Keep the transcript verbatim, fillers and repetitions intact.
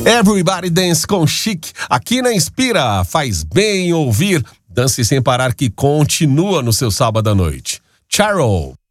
Everybody Dance com Chic, aqui na Inspira. Faz bem ouvir. Dance sem parar que continua no seu sábado à noite. Charo.